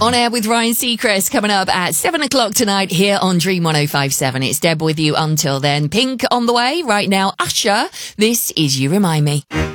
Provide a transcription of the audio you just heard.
On Air with Ryan Seacrest coming up at 7 o'clock tonight here on Dream 105.7. It's Deb with you until then. Pink on the way right now. Usher, this is You Remind Me.